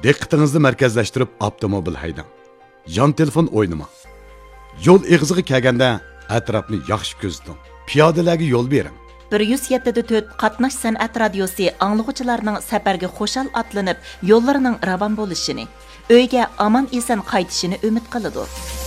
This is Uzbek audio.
Diqqətinizdə mərkəzləşdirib avtomobil haydang. Yan telefon oynamang. Yol eg'iziga kelganda atrofni yaxshi ko'ziting. Piyodalarga yo'l bering. 107.4 Qatnash san'at radiosi anglag'uvchilarning safarga xo'shal atlanib, yo'llarining ravon bo'lishini, uyga omon eson qaytishini umid qiladi.